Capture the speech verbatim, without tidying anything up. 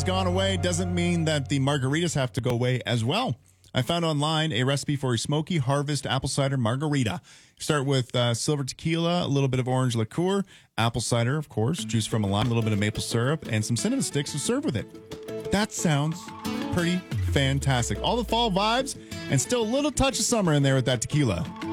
gone away doesn't mean that the margaritas have to go away as well. I found online a recipe for a smoky harvest apple cider margarita. Start with uh, silver tequila, a little bit of orange liqueur, apple cider, of course, juice from a lime, a little bit of maple syrup, and some cinnamon sticks to serve with it. That sounds pretty fantastic. All the fall vibes and still a little touch of summer in there with that tequila.